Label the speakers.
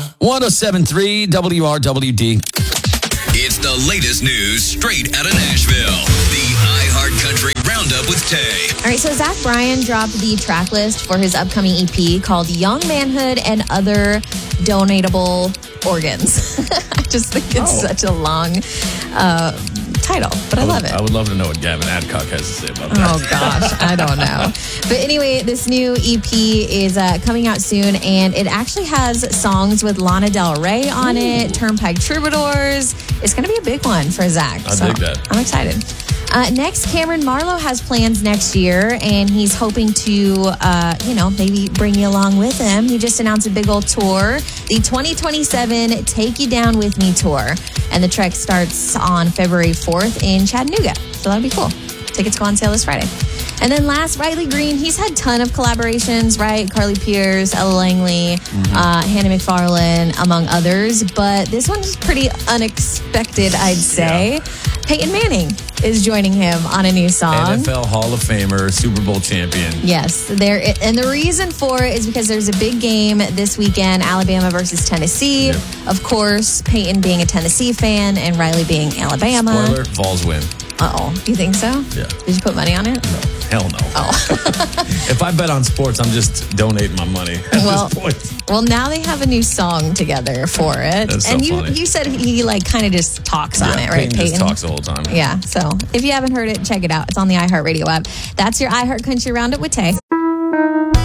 Speaker 1: 107.3 WRWD.
Speaker 2: It's the latest news straight out of Nashville. The iHeart Country Roundup with Tay.
Speaker 3: All right, so Zach Bryan dropped the track list for his upcoming EP called Young Manhood and Other Donatable Organs. I just think it's such a long title, but I love it.
Speaker 4: I would love to know what Gavin Adcock has to say about that.
Speaker 3: Oh, gosh, I don't know. But anyway, this new EP is coming out soon, and it actually has songs with Lana Del Rey on it, Turnpike Troubadours. It's going to be a big one for Zach.
Speaker 4: I dig that.
Speaker 3: I'm excited. Next, Cameron Marlowe has plans next year, and he's hoping to, maybe bring you along with him. He just announced a big old tour, the 2027 Take You Down With Me tour. And the trek starts on February 4th in Chattanooga. So that'll be cool. Tickets go on sale this Friday. And then last, Riley Green. He's had a ton of collaborations, right? Carly Pearce, Ella Langley, Hannah McFarlane, among others. But this one's pretty unexpected, I'd say. Yeah. Peyton Manning is joining him on a new song.
Speaker 4: NFL Hall of Famer, Super Bowl champion.
Speaker 3: Yes. And the reason for it is because there's a big game this weekend, Alabama versus Tennessee.
Speaker 4: Yep.
Speaker 3: Of course, Peyton being a Tennessee fan and Riley being Alabama.
Speaker 4: Spoiler, Vols win.
Speaker 3: Uh-oh. You think so?
Speaker 4: Yeah.
Speaker 3: Did you put money on it?
Speaker 4: No. Hell no.
Speaker 3: Oh.
Speaker 4: If I bet on sports, I'm just donating my money at this point.
Speaker 3: Well, now they have a new song together for it.
Speaker 4: That's so
Speaker 3: and
Speaker 4: funny.
Speaker 3: You said he kind of just talks on it, right,
Speaker 4: Peyton? Just talks the whole time.
Speaker 3: Yeah. So if you haven't heard it, check it out. It's on the iHeartRadio app. That's your iHeart Country Roundup with Tay.